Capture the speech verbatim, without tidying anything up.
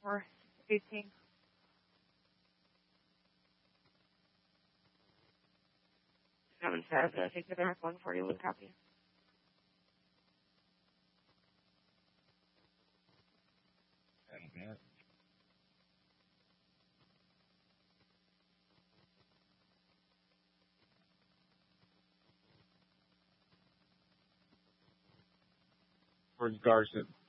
four eighteen. Seven says, I think the direct one for you would copy. Where's Garson?